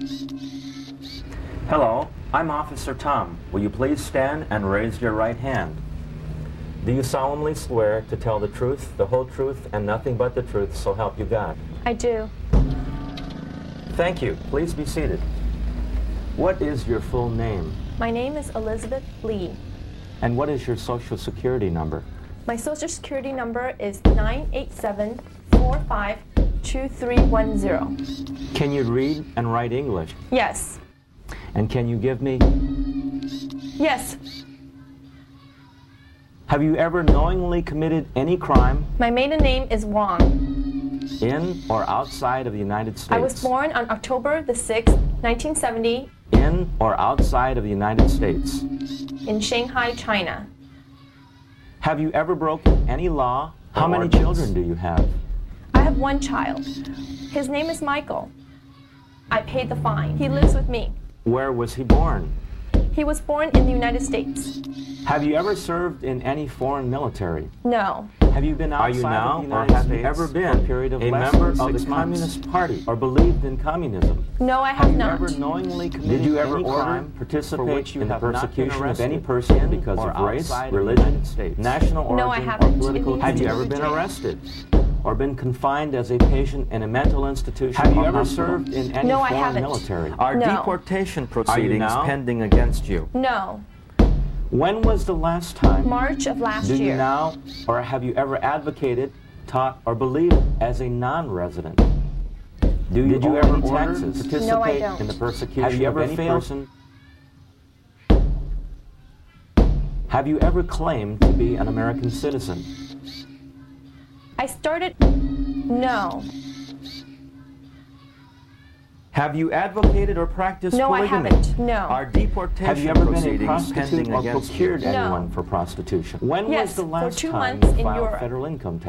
Hello, I'm Officer Tom. Will you please stand and raise your right hand? Do you solemnly swear to tell the truth, the whole truth, and nothing but the truth, so help you God? I do. Thank you. Please be seated. What is your full name? My name is Elizabeth Lee. And what is your social security number? My social security number is 987452310. Can you read and write English? Yes. And can you give me... Yes. Have you ever knowingly committed any crime My maiden name is Wong. in or outside of the United States? I was born on October the 6th, 1970 in or outside of the United States? in Shanghai, China. Have you ever broken any law? How many ordinance? children do you have? I have one child. His name is Michael. I paid the fine. He lives with me. Where was he born? He was born in the United States. Have you ever served in any foreign military? No. Have you been outside Are you now, of the or United have States you ever been for a period of a less member than of the 6 months? Communist Party or believed in communism? No, I have Have you not. ever knowingly committed Did you ever any order crime, participate for which you in the have not been persecution of any arrested person in because or of race, outside of the religion, United States? national origin, No, I or haven't. political It means Have you to ever go to been jail. arrested or been confined as a patient in a mental institution? Have you or ever hospital? served in any No, I foreign haven't. military? Are No. deportation proceedings now? pending against you? No. When was the last time? March of last Do year. you now, or have you ever advocated, taught, or believed as a non-resident? Did you owe ever any order, taxes? participate No, I don't. in the persecution Have you of ever any failed? person? Have you ever claimed to be an American citizen? I started... No. Have you advocated or practiced No, I polygamy? haven't. No. Are deportation Have you ever been a proceedings prostitute pending or against procured you? No. anyone for prostitution? When Yes, was the for last 2 time months you in filed Europe. federal income tax?